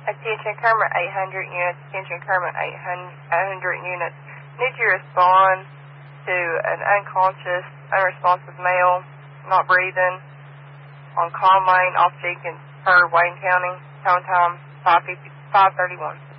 Attention Kermit 800 units, attention Kermit 800 units. Need you to respond to an unconscious, unresponsive male, not breathing, on Calm Lane off Jenkins, per Wayne County, tone time 5:31.